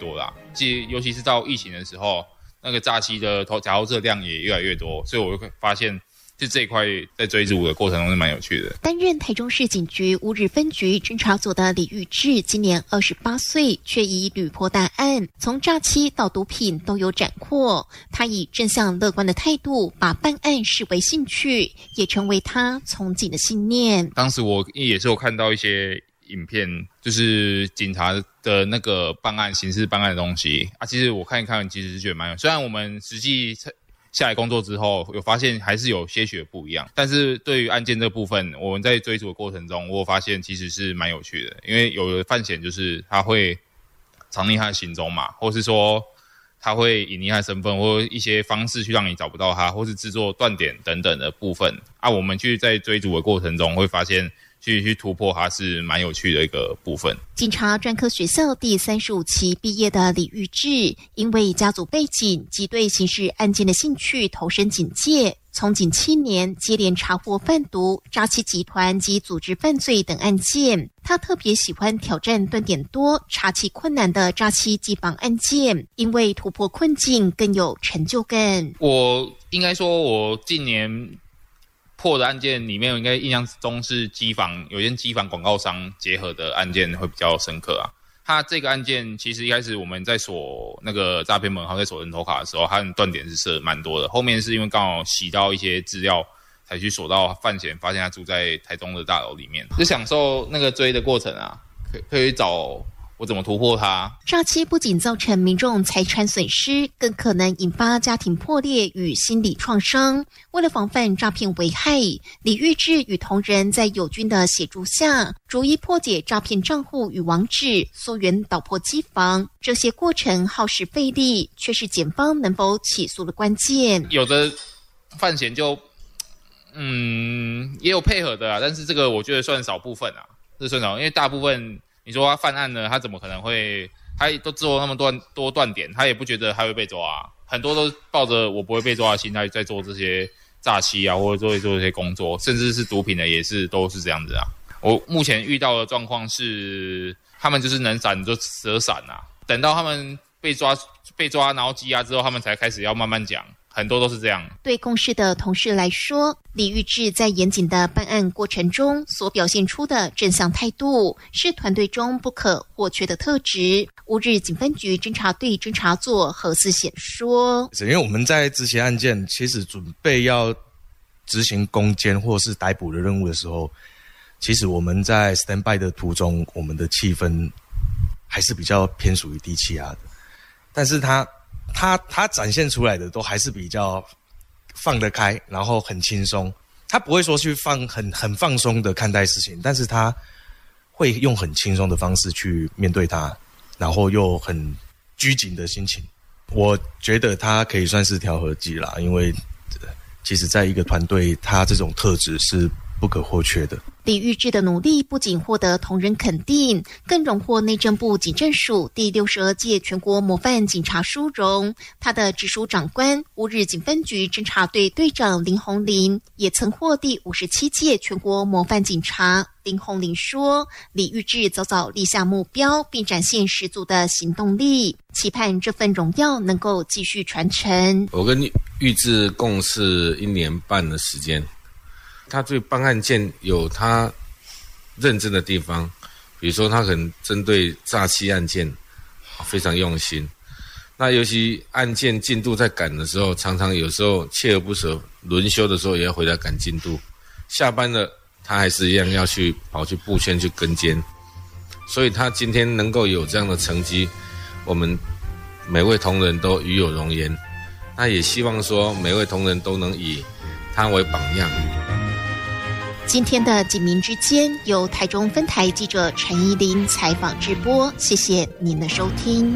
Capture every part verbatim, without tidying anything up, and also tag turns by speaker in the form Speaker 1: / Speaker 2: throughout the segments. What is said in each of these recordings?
Speaker 1: 多啦。其尤其是到疫情的时候，那个诈欺的假投资量也越来越多，所以我会发现就这一块在追逐的过程中是蛮有趣的。
Speaker 2: 担任台中市警局乌日分局侦查组的李玉志，今年二十八岁，却以屡破大案，从诈欺到毒品都有斩获。他以正向乐观的态度，把办案视为兴趣，也成为他从警的信念。
Speaker 1: 当时我也是有看到一些影片，就是警察的那个办案刑事办案的东西啊，其实我看一看，其实是觉得蛮有。虽然我们实际下来工作之后，有发现还是有些许不一样，但是对于案件这部分，我们在追逐的过程中，我有发现其实是蛮有趣的。因为有的犯嫌就是他会藏匿他的行踪嘛，或是说他会隐匿他的身份，或一些方式去让你找不到他，或是制作断点等等的部分啊，我们去在追逐的过程中会发现。去去突破它是蛮有趣的一个部分。
Speaker 2: 警察专科学校第三十五期毕业的李玉志，因为家族背景及对刑事案件的兴趣，投身警界。从警七年，接连查获贩毒、诈欺集团及组织犯罪等案件。他特别喜欢挑战断点多、查缉困难的诈欺缉防案件，因为突破困境更有成就感。
Speaker 1: 我应该说，我近年破的案件里面，我应该印象中是机房有一件机房广告商结合的案件会比较深刻啊。他这个案件其实一开始我们在锁那个诈骗门号，在锁人头卡的时候，他的断点是设蛮多的。后面是因为刚好洗到一些资料，才去锁到犯嫌，发现他住在台中的大楼里面，就享受那个追的过程啊，可可以找。我怎么突破它？
Speaker 2: 诈欺不仅造成民众财产损失，更可能引发家庭破裂与心理创伤。为了防范诈骗危害，李玉志与同仁在友军的协助下，逐一破解诈骗账户与网址，溯源捣破机房。这些过程耗时费力，却是检方能否起诉的关键。
Speaker 1: 有的犯嫌就，嗯，也有配合的啊，但是这个我觉得算少部分啊，这算少，因为大部分。你说他犯案呢，他怎么可能会？他都做那么多多断点，他也不觉得他会被抓啊。很多都抱着我不会被抓的心态在做这些诈欺啊，或者做做这些工作，甚至是毒品的也是都是这样子啊。我目前遇到的状况是，他们就是能闪就折闪啊，等到他们被抓被抓然后羁押之后，他们才开始要慢慢讲。很多都是这样。
Speaker 2: 对公视的同事来说，李玉志在严谨的办案过程中所表现出的正向态度，是团队中不可或缺的特质。乌日警分局侦查队侦查座何思显说：“
Speaker 3: 因为我们在执行案件，其实准备要执行攻坚或是逮捕的任务的时候，其实我们在 stand by 的途中，我们的气氛还是比较偏属于低气压的，但是他。”他他展现出来的都还是比较放得开，然后很轻松。他不会说去放很很放松的看待事情，但是他会用很轻松的方式去面对它，然后又很拘谨的心情。我觉得他可以算是调和剂啦，因为其实在一个团队，他这种特质是不可或缺的。
Speaker 2: 李玉志的努力不仅获得同仁肯定，更荣获内政部警政署第六十二届全国模范警察殊荣。他的直属长官乌日警分局侦查队队长林宏林也曾获第五十七届全国模范警察。林宏林说，李玉志早早立下目标，并展现十足的行动力，期盼这份荣耀能够继续传承。
Speaker 4: 我跟玉志共事一年半的时间，他对办案件有他认真的地方，比如说他可能针对诈欺案件非常用心，那尤其案件进度在赶的时候，常常有时候锲而不舍，轮休的时候也要回来赶进度，下班了他还是一样要去跑去布线去跟监，所以他今天能够有这样的成绩，我们每位同仁都与有荣焉。那也希望说每位同仁都能以他为榜样。
Speaker 2: 今天的警民之间由台中分台记者陈怡琳采访直播，谢谢您的收听。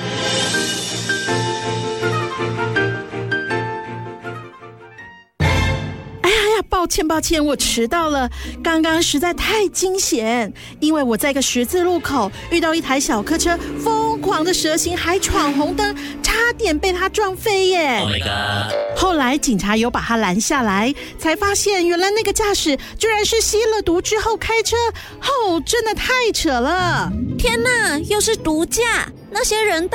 Speaker 5: 抱歉抱歉，我迟到了，刚刚实在太惊险，因为我在一个十字路口遇到一台小客车疯狂的蛇行，还闯红灯，差点被他撞飞耶。
Speaker 6: Oh my god！
Speaker 5: 后来警察有把他拦下来，才发现原来那个驾驶居然是吸了毒之后开车，哦，真的太扯了。
Speaker 7: 天哪，又是毒驾，那些人